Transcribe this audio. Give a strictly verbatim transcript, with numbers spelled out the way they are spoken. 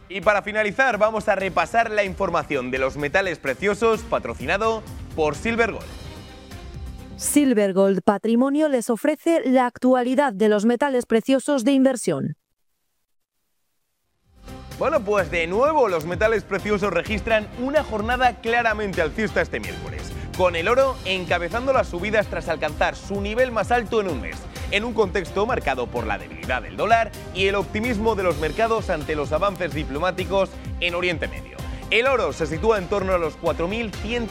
Y para finalizar vamos a repasar la información de los metales preciosos patrocinado por Silver Gold. Silver Gold Patrimonio les ofrece la actualidad de los metales preciosos de inversión. Bueno, pues de nuevo los metales preciosos registran una jornada claramente alcista este miércoles, con el oro encabezando las subidas tras alcanzar su nivel más alto en un mes, en un contexto marcado por la debilidad del dólar y el optimismo de los mercados ante los avances diplomáticos en Oriente Medio. El oro se sitúa en torno a los cuatro mil ciento